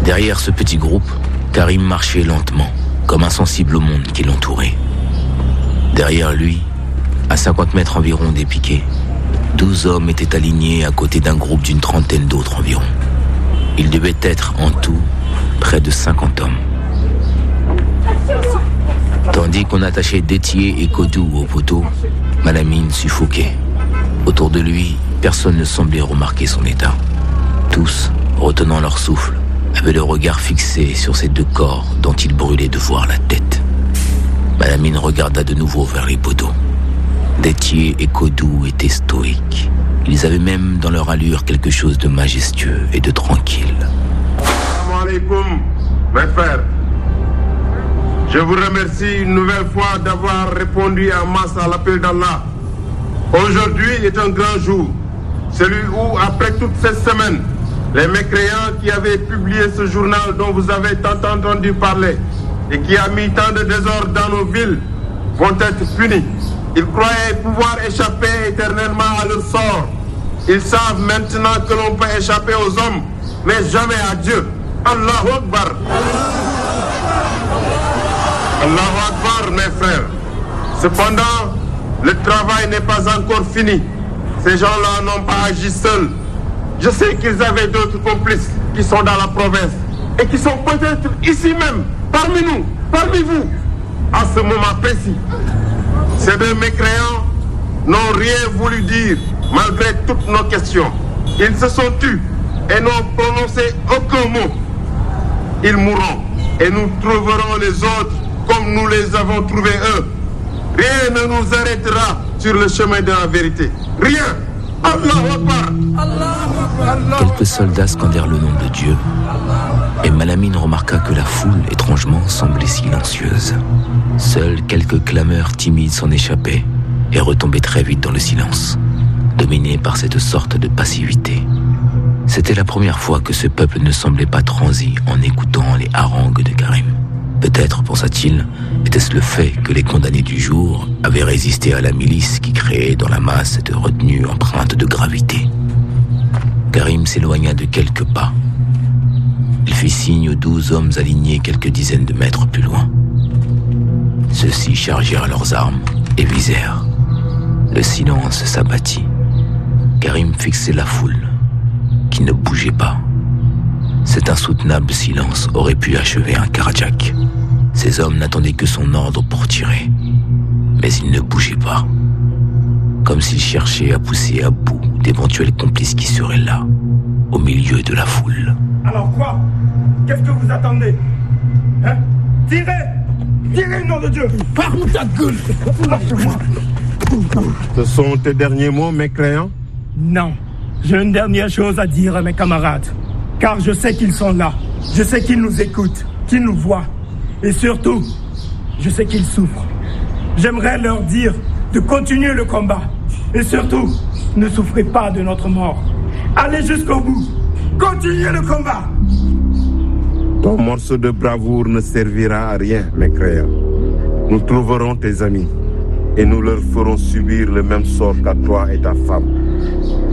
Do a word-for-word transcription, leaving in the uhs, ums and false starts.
Derrière ce petit groupe, Karim marchait lentement, comme insensible au monde qui l'entourait. Derrière lui, à cinquante mètres environ des piquets, douze hommes étaient alignés à côté d'un groupe d'une trentaine d'autres environ. Il devait être en tout près de cinquante hommes. Tandis qu'on attachait Détier et Kodou au poteau, Malamine suffoquait. Autour de lui, personne ne semblait remarquer son état. Tous, retenant leur souffle, avaient le regard fixé sur ces deux corps dont il brûlait de voir la tête. Malamine regarda de nouveau vers les poteaux. Détier et Kodou étaient stoïques. Ils avaient même dans leur allure quelque chose de majestueux et de tranquille. Assalamu alaikum, mes frères. Je vous remercie une nouvelle fois d'avoir répondu en masse à l'appel d'Allah. Aujourd'hui est un grand jour, celui où, après toutes ces semaines, les mécréants qui avaient publié ce journal dont vous avez tant entendu parler et qui a mis tant de désordre dans nos villes vont être punis. Ils croyaient pouvoir échapper éternellement à leur sort. Ils savent maintenant que l'on peut échapper aux hommes, mais jamais à Dieu. Allahu Akbar. Allahu Akbar, mes frères. Cependant, le travail n'est pas encore fini. Ces gens-là n'ont pas agi seuls. Je sais qu'ils avaient d'autres complices qui sont dans la province et qui sont peut-être ici même, parmi nous, parmi vous, à ce moment précis. Ces deux mécréants n'ont rien voulu dire malgré toutes nos questions. Ils se sont tus et n'ont prononcé aucun mot. Ils mourront et nous trouverons les autres comme nous les avons trouvés eux. Rien ne nous arrêtera sur le chemin de la vérité. Rien. Allahu Akbar. Quelques soldats scandèrent le nom de Dieu et Malamine remarqua que la foule, étrangement, semblait silencieuse. Seules quelques clameurs timides s'en échappaient et retombaient très vite dans le silence, dominées par cette sorte de passivité. C'était la première fois que ce peuple ne semblait pas transi en écoutant les harangues de Karim. Peut-être, pensa-t-il, était-ce le fait que les condamnés du jour avaient résisté à la milice qui créait dans la masse cette retenue empreinte de gravité. Karim s'éloigna de quelques pas. Il fit signe aux douze hommes alignés quelques dizaines de mètres plus loin. Ceux-ci chargèrent leurs armes et visèrent. Le silence s'abattit. Karim fixait la foule, qui ne bougeait pas. Cet insoutenable silence aurait pu achever un cardiaque. Ces hommes n'attendaient que son ordre pour tirer. Mais ils ne bougeaient pas. Comme s'ils cherchaient à pousser à bout d'éventuels complices qui seraient là, au milieu de la foule. Alors quoi? Qu'est-ce que vous attendez? Hein? Tirez! Tirez, nom de Dieu! Ferme ta gueule! Lâche-moi! Ce sont tes derniers mots, mécréants? Non. J'ai une dernière chose à dire à mes camarades. Car je sais qu'ils sont là. Je sais qu'ils nous écoutent, qu'ils nous voient. Et surtout, je sais qu'ils souffrent. J'aimerais leur dire de continuer le combat. Et surtout, ne souffrez pas de notre mort. Allez jusqu'au bout. Continuez le combat. Ton morceau de bravoure ne servira à rien, mécréants. Nous trouverons tes amis et nous leur ferons subir le même sort qu'à toi et ta femme.